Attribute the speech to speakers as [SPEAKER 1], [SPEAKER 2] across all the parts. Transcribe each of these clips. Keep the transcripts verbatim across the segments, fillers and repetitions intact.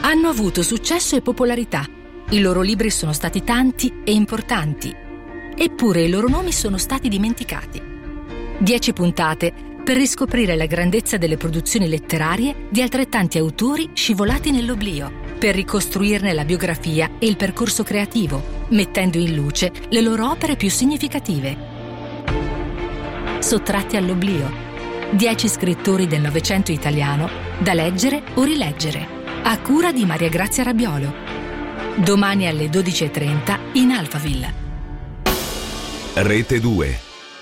[SPEAKER 1] Hanno avuto successo e popolarità. I loro libri sono stati tanti e importanti. Eppure i loro nomi sono stati dimenticati. Dieci puntate per riscoprire la grandezza delle produzioni letterarie di altrettanti autori scivolati nell'oblio, per ricostruirne la biografia e il percorso creativo, mettendo in luce le loro opere più significative. Sottratti all'oblio. Dieci scrittori del Novecento italiano da leggere o rileggere, a cura di Maria Grazia Rabiolo. Domani alle dodici e trenta in Alphaville.
[SPEAKER 2] Rete due.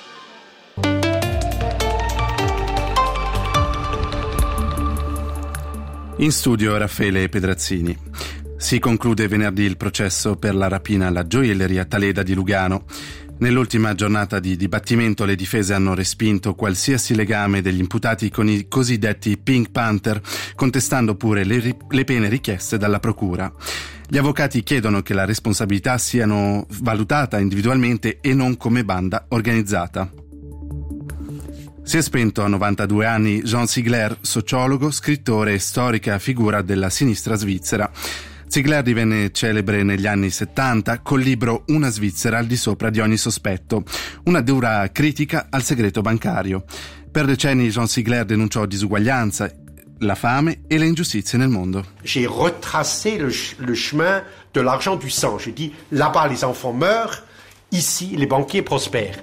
[SPEAKER 3] In studio Raffaele Pedrazzini. Si conclude venerdì il processo per la rapina alla gioielleria Taleda di Lugano. Nell'ultima giornata di dibattimento le difese hanno respinto qualsiasi legame degli imputati con i cosiddetti Pink Panther, contestando pure le, le pene richieste dalla procura. Gli avvocati chiedono che la responsabilità siano valutata individualmente e non come banda organizzata. Si è spento a novantadue anni Jean Sigler, sociologo, scrittore e storica figura della sinistra svizzera. Sigler divenne celebre negli anni settanta col libro Una Svizzera al di sopra di ogni sospetto, una dura critica al segreto bancario. Per decenni Jean Sigler denunciò disuguaglianza, la fame e le ingiustizie nel mondo.
[SPEAKER 4] J'ai retracé le, le chemin de l'argent du sang. J'ai dit là-bas les enfants meurent, ici les banquiers prospèrent.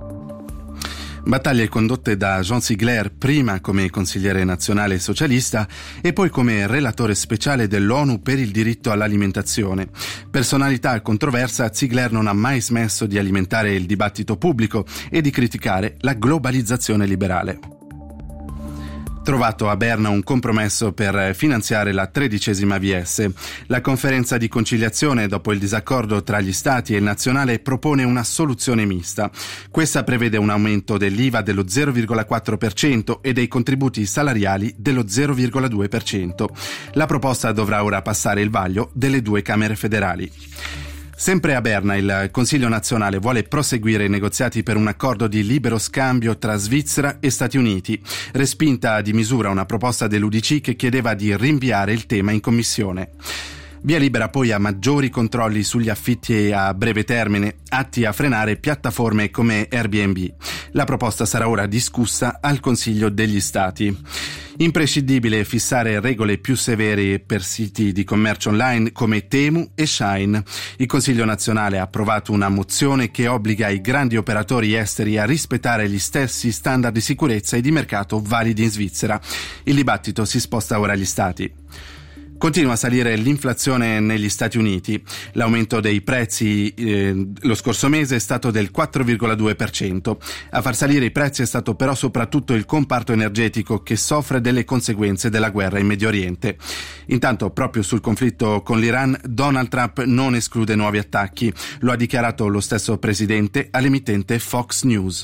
[SPEAKER 3] Battaglie condotte da Jean Sigler prima come consigliere nazionale socialista e poi come relatore speciale dell'ONU per il diritto all'alimentazione. Personalità controversa, Sigler non ha mai smesso di alimentare il dibattito pubblico e di criticare la globalizzazione liberale. Trovato a Berna un compromesso per finanziare la tredicesima V S. La conferenza di conciliazione, dopo il disaccordo tra gli stati e il nazionale, propone una soluzione mista. Questa prevede un aumento dell'I V A dello zero virgola quattro per cento e dei contributi salariali dello zero virgola due per cento. La proposta dovrà ora passare il vaglio delle due Camere federali. Sempre a Berna il Consiglio nazionale vuole proseguire i negoziati per un accordo di libero scambio tra Svizzera e Stati Uniti. Respinta di misura una proposta dell'U D C che chiedeva di rinviare il tema in commissione. Via libera poi a maggiori controlli sugli affitti a breve termine, atti a frenare piattaforme come Airbnb. La proposta sarà ora discussa al Consiglio degli Stati. Imprescindibile fissare regole più severe per siti di commercio online come Temu e Shein. Il Consiglio nazionale ha approvato una mozione che obbliga i grandi operatori esteri a rispettare gli stessi standard di sicurezza e di mercato validi in Svizzera. Il dibattito si sposta ora agli Stati. Continua a salire l'inflazione negli Stati Uniti. L'aumento dei prezzi eh, lo scorso mese è stato del quattro virgola due per cento. A far salire i prezzi è stato però soprattutto il comparto energetico, che soffre delle conseguenze della guerra in Medio Oriente. Intanto, proprio sul conflitto con l'Iran, Donald Trump non esclude nuovi attacchi. Lo ha dichiarato lo stesso presidente all'emittente Fox News.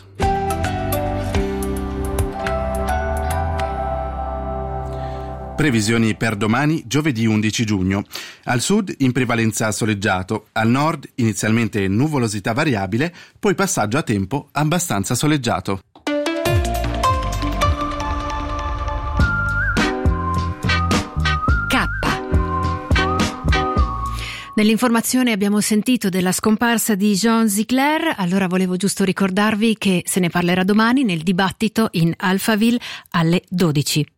[SPEAKER 3] Previsioni per domani, giovedì undici giugno. Al sud in prevalenza soleggiato, al nord inizialmente nuvolosità variabile, poi passaggio a tempo abbastanza soleggiato.
[SPEAKER 5] Nell'informazione abbiamo sentito della scomparsa di Jean Sigler, allora volevo giusto ricordarvi che se ne parlerà domani nel dibattito in Alphaville alle dodici.